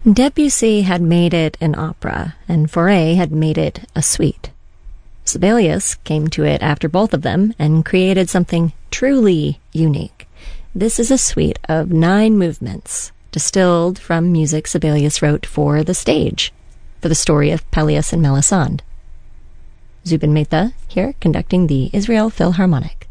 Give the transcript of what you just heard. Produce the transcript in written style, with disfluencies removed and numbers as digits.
Debussy had made it an opera, and Fauré had made it a suite. Sibelius came to it after both of them and created something truly unique. This is a suite of 9 movements, distilled from music Sibelius wrote for the stage, for the story of Pelléas and Melisande. Zubin Mehta here conducting the Israel Philharmonic.